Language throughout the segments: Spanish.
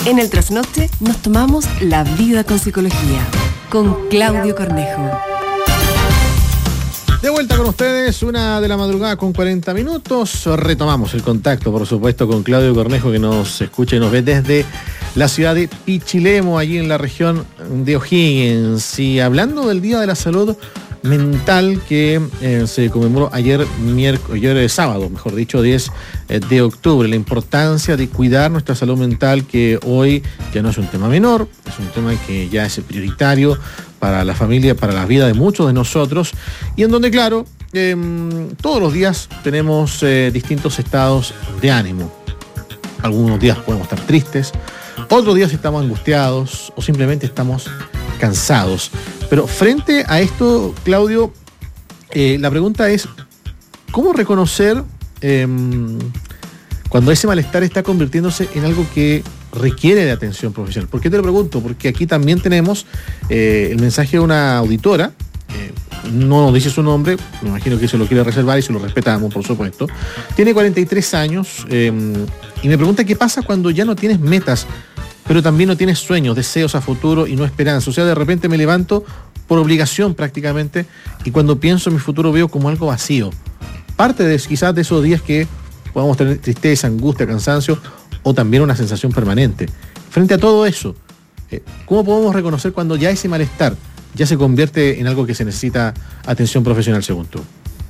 En el Trasnoche nos tomamos la vida con psicología, con Claudio Cornejo. De vuelta con ustedes, 1 de la madrugada con 40 minutos. Retomamos el contacto, por supuesto, con Claudio Cornejo, que nos escucha y nos ve desde la ciudad de Pichilemu, allí en la región de O'Higgins. Y hablando del Día de la Salud Mental que se conmemoró ayer sábado, mejor dicho, 10 de octubre, la importancia de cuidar nuestra salud mental, que hoy ya no es un tema menor, es un tema que ya es prioritario para la familia, para la vida de muchos de nosotros, y en donde, claro, todos los días tenemos distintos estados de ánimo. Algunos días podemos estar tristes, otros días estamos angustiados o simplemente estamos cansados. Pero frente a esto, Claudio, la pregunta es, ¿cómo reconocer cuando ese malestar está convirtiéndose en algo que requiere de atención profesional? ¿Por qué te lo pregunto? Porque aquí también tenemos el mensaje de una auditora, no nos dice su nombre, me imagino que se lo quiere reservar y se lo respetamos, por supuesto. Tiene 43 años y me pregunta qué pasa cuando ya no tienes metas, pero también no tienes sueños, deseos a futuro y no esperanza. O sea, de repente me levanto por obligación prácticamente y cuando pienso en mi futuro veo como algo vacío. Parte de quizás de esos días que podamos tener tristeza, angustia, cansancio o también una sensación permanente. Frente a todo eso, ¿cómo podemos reconocer cuando ya ese malestar ya se convierte en algo que se necesita atención profesional, según tú?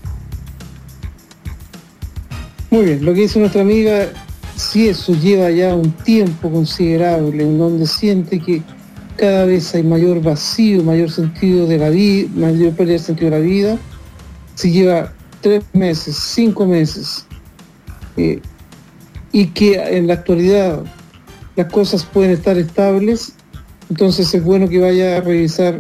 Muy bien, lo que dice nuestra amiga, si eso lleva ya un tiempo considerable en donde siente que cada vez hay mayor vacío, mayor sentido de la vida, mayor pérdida de sentido de la vida, si lleva 3 meses, 5 meses, y que en la actualidad las cosas pueden estar estables, entonces es bueno que vaya a revisar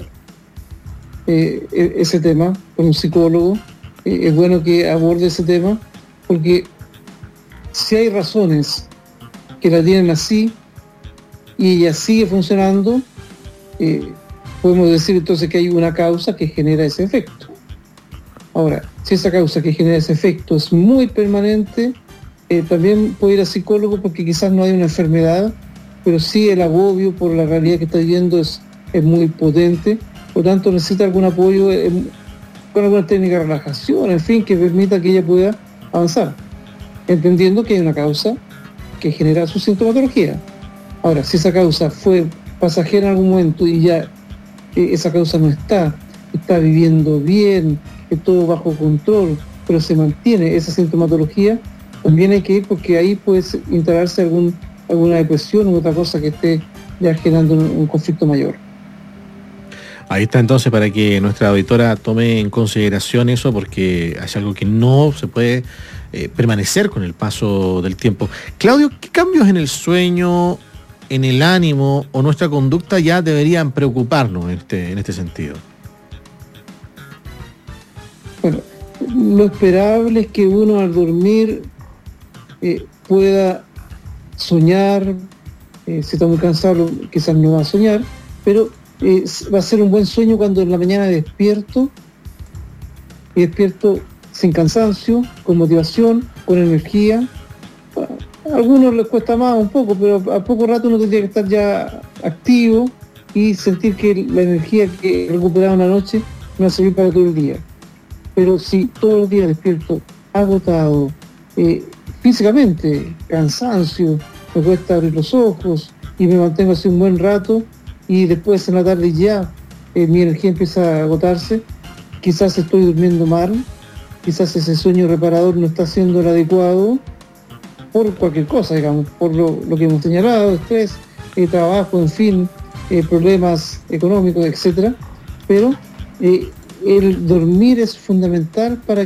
ese tema con un psicólogo. Es bueno que aborde ese tema, porque si hay razones que la tienen así y ella sigue funcionando, podemos decir entonces que hay una causa que genera ese efecto. Ahora, si esa causa que genera ese efecto es muy permanente, también puede ir al psicólogo, porque quizás no hay una enfermedad, pero sí el agobio por la realidad que está viviendo es muy potente, por lo tanto necesita algún apoyo con alguna técnica de relajación, en fin, que permita que ella pueda avanzar, entendiendo que hay una causa que genera su sintomatología. Ahora, si esa causa fue pasajera en algún momento y ya esa causa no está viviendo bien, todo bajo control, pero se mantiene esa sintomatología, también hay que ir, porque ahí puede instalarse alguna depresión u otra cosa que esté ya generando un conflicto mayor. Ahí está entonces, para que nuestra auditora tome en consideración eso, porque es algo que no se puede permanecer con el paso del tiempo. Claudio, ¿qué cambios en el sueño, en el ánimo o nuestra conducta ya deberían preocuparnos en este sentido? Bueno, lo esperable es que uno al dormir pueda soñar. Si está muy cansado quizás no va a soñar, pero va a ser un buen sueño cuando en la mañana despierto sin cansancio, con motivación, con energía. A algunos les cuesta más un poco, pero a poco rato uno tendría que estar ya activo y sentir que la energía que he recuperado en la noche me va a servir para todo el día. Pero si todos los días despierto agotado, físicamente, cansancio, me cuesta abrir los ojos y me mantengo así un buen rato, y después en la tarde ya mi energía empieza a agotarse, quizás estoy durmiendo mal, quizás ese sueño reparador no está siendo el adecuado, por cualquier cosa, digamos, por lo que hemos señalado, estrés, trabajo, en fin, problemas económicos, etcétera. Pero el dormir es fundamental para